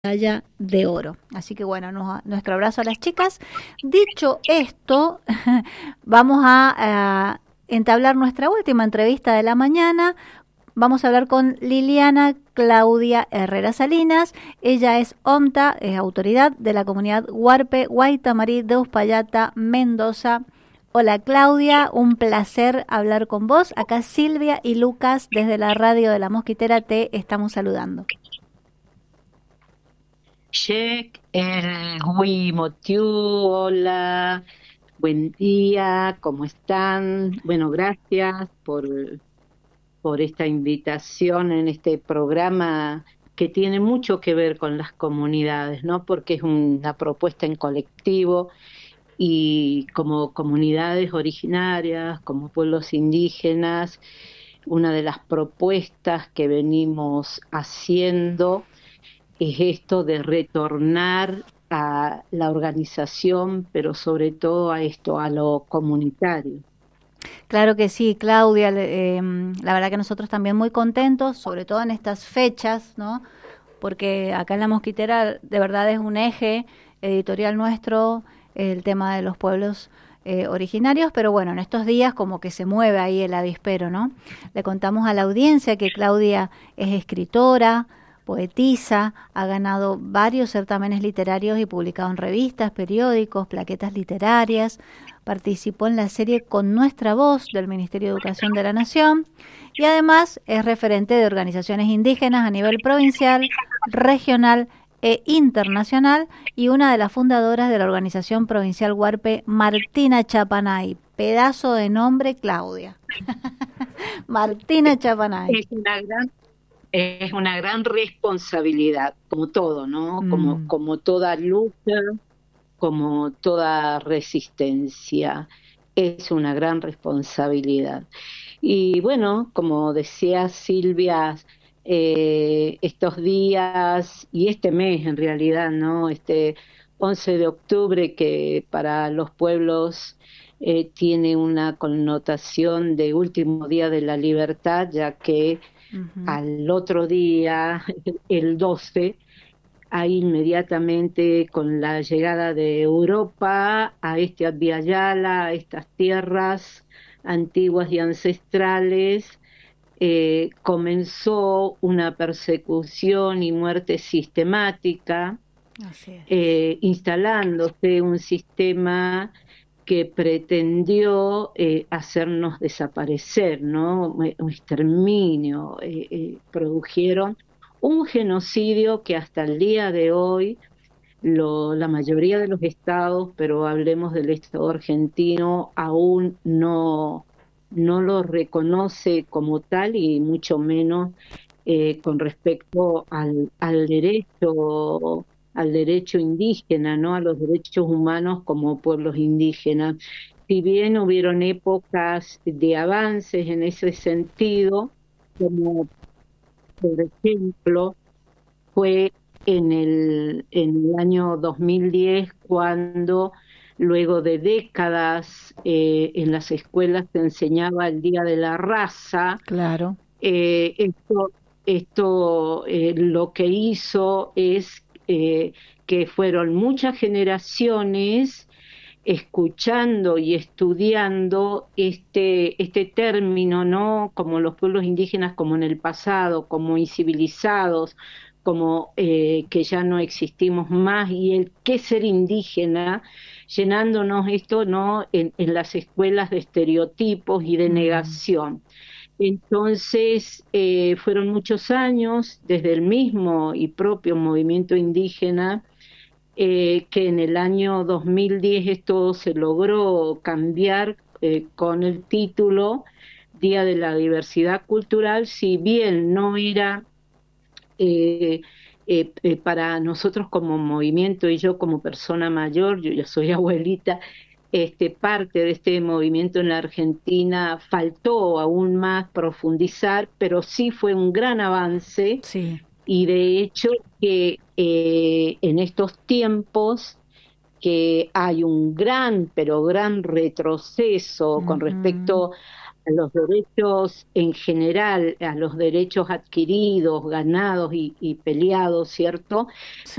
medalla de oro. Así que bueno, nuestro abrazo a las chicas. Dicho esto, vamos a entablar nuestra última entrevista de la mañana. Vamos a hablar con Liliana Claudia Herrera Salinas. Ella es OMTA, es autoridad de la comunidad Huarpe, Guaitamarí de Uspallata, Mendoza. Hola Claudia, un placer hablar con vos. Acá Silvia y Lucas desde la radio de La Mosquitera te estamos saludando. Check, Wimotiu, hola, buen día, ¿cómo están? Bueno, gracias por esta invitación en este programa que tiene mucho que ver con las comunidades, ¿no? Porque es una propuesta en colectivo y como comunidades originarias, como pueblos indígenas, una de las propuestas que venimos haciendo es esto de retornar a la organización, pero sobre todo a esto, a lo comunitario. Claro que sí, Claudia. La verdad que nosotros también muy contentos, sobre todo en estas fechas, ¿no? Porque acá en La Mosquitera de verdad es un eje editorial nuestro, el tema de los pueblos originarios, pero bueno, en estos días como que se mueve ahí el avispero, ¿no? Le contamos a la audiencia que Claudia es escritora, poetisa, ha ganado varios certámenes literarios y publicado en revistas, periódicos, plaquetas literarias, participó en la serie Con Nuestra Voz del Ministerio de Educación de la Nación y además es referente de organizaciones indígenas a nivel provincial, regional e internacional y una de las fundadoras de la organización provincial Huarpe, Martina Chapanay. Pedazo de nombre, Claudia. Martina Chapanay. Es una gran responsabilidad, como todo, ¿no? Como toda lucha, como toda resistencia. Es una gran responsabilidad. Y bueno, como decía Silvia, estos días y este mes en realidad, ¿no? Este 11 de octubre que para los pueblos tiene una connotación de último día de la libertad, ya que al otro día, el 12, ahí inmediatamente con la llegada de Europa a este Abya-Yala, a estas tierras antiguas y ancestrales, comenzó una persecución y muerte sistemática, instalándose un sistema que pretendió hacernos desaparecer, ¿no? Un exterminio, produjeron un genocidio que hasta el día de hoy la mayoría de los estados, pero hablemos del estado argentino, aún no lo reconoce como tal y mucho menos con respecto al derecho indígena, ¿no? A los derechos humanos como pueblos indígenas. Si bien hubieron épocas de avances en ese sentido, como por ejemplo fue en el año 2010 cuando luego de décadas en las escuelas se enseñaba el Día de la Raza. Claro. Esto lo que hizo es que fueron muchas generaciones escuchando y estudiando este término, ¿no? Como los pueblos indígenas, como en el pasado, como incivilizados, como que ya no existimos más, y el qué ser indígena, llenándonos esto, ¿no? En las escuelas de estereotipos y de negación. Entonces, fueron muchos años desde el mismo y propio movimiento indígena que en el año 2010 esto se logró cambiar con el título Día de la Diversidad Cultural, si bien no era eh, para nosotros como movimiento y yo como persona mayor, yo ya soy abuelita, parte de este movimiento en la Argentina faltó aún más profundizar, pero sí fue un gran avance. Sí. Y de hecho que en estos tiempos que hay un gran, pero gran retroceso con respecto a los derechos en general, a los derechos adquiridos, ganados y peleados, ¿cierto?